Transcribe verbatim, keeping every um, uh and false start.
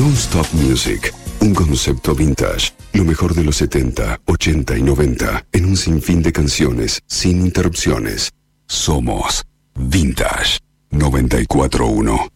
Non-Stop Music, un concepto vintage. Lo mejor de los setenta, ochenta y noventa, en un sinfín de canciones, sin interrupciones. Somos Vintage noventa y cuatro punto uno.